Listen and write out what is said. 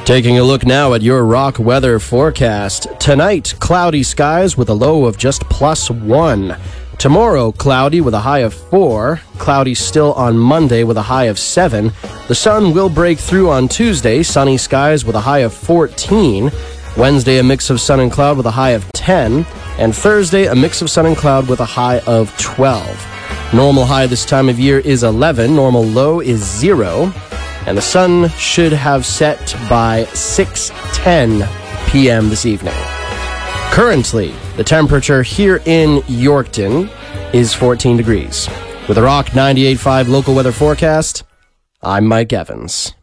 Taking a look now at your rock weather forecast. Tonight, cloudy skies with a low of just +1. Tomorrow, cloudy with a high of 4. Cloudy still on Monday with a high of 7. The sun will break through on Tuesday. Sunny skies with a high of 14. Wednesday, a mix of sun and cloud with a high of 10. And Thursday, a mix of sun and cloud with a high of 12. Normal high this time of year is 11. Normal low is 0. And the sun should have set by 6:10 p.m. this evening. Currently, the temperature here in Yorkton is 14 degrees. With a Rock 98.5 local weather forecast, I'm Mike Evans.